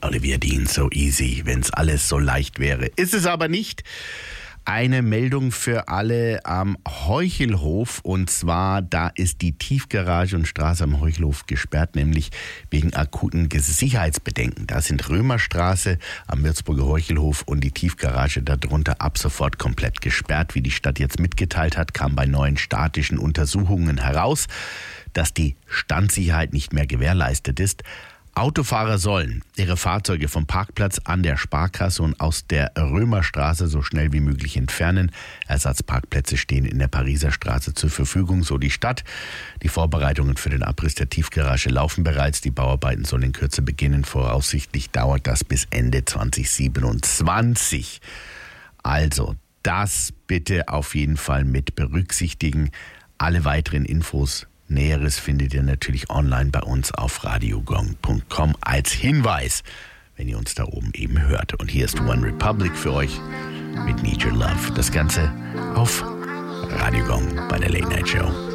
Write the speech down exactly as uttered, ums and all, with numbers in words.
Olivia Dean, So Easy, wenn's alles so leicht wäre. Ist es aber nicht. Eine Meldung für alle am Heuchelhof, und zwar, da ist die Tiefgarage und Straße am Heuchelhof gesperrt, nämlich wegen akuten Sicherheitsbedenken. Da sind Römerstraße am Würzburger Heuchelhof und die Tiefgarage darunter ab sofort komplett gesperrt. Wie die Stadt jetzt mitgeteilt hat, kam bei neuen statischen Untersuchungen heraus, dass die Standsicherheit nicht mehr gewährleistet ist. Autofahrer sollen ihre Fahrzeuge vom Parkplatz an der Sparkasse und aus der Römerstraße so schnell wie möglich entfernen. Ersatzparkplätze stehen in der Pariser Straße zur Verfügung, so die Stadt. Die Vorbereitungen für den Abriss der Tiefgarage laufen bereits. Die Bauarbeiten sollen in Kürze beginnen. Voraussichtlich dauert das bis Ende zwanzig siebenundzwanzig. Also, das bitte auf jeden Fall mit berücksichtigen. Alle weiteren Infos, Näheres findet ihr natürlich online bei uns auf radiogong punkt com als Hinweis, wenn ihr uns da oben eben hört. Und hier ist One Republic für euch mit Need Your Love. Das Ganze auf Radio Gong bei der Late Night Show.